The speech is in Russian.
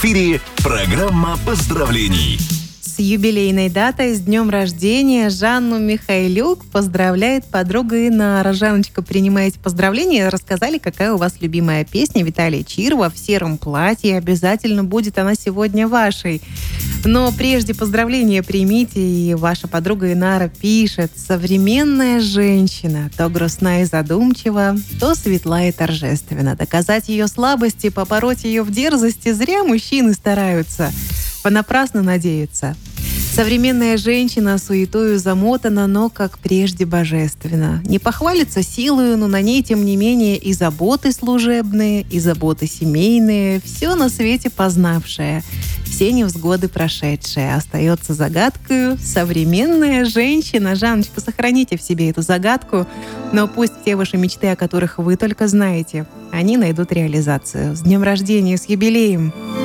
В эфире программа поздравлений. С юбилейной датой, с днем рождения Жанну Михайлюк поздравляет подруга Инара. Жанночка, принимаете поздравления. Рассказали, какая у вас любимая песня Виталия Чирова «В сером платье». Обязательно будет она сегодня вашей. Но прежде поздравления примите, и ваша подруга Инара пишет: «Современная женщина то грустна и задумчива, то светла и торжественна. Доказать ее слабости, побороть ее в дерзости зря мужчины стараются, понапрасну надеются. Современная женщина суетою замотана, но, как прежде, божественна. Не похвалится силою, но на ней, тем не менее, и заботы служебные, и заботы семейные, все на свете познавшее, все невзгоды прошедшие. Остается загадкою современная женщина». Жанночка, сохраните в себе эту загадку, но пусть все ваши мечты, о которых вы только знаете, они найдут реализацию. С днем рождения, с юбилеем!